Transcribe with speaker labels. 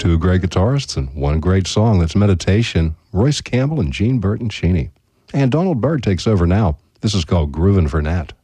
Speaker 1: two great guitarists and one great song. That's Meditation, Royce Campbell and Gene Burton Cheney. And Donald Byrd takes over now. This is called Groovin' for Nat.